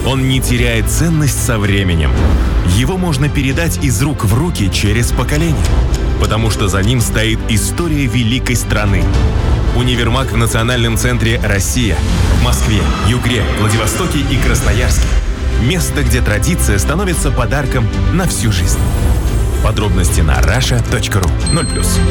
Он не теряет ценность со временем. Его можно передать из рук в руки через поколения, потому что за ним стоит история великой страны. Универмаг в Национальном центре «Россия» в Москве, Югре, Владивостоке и Красноярске. Место, где традиция становится подарком на всю жизнь. Подробности на rasha.ru. 0+.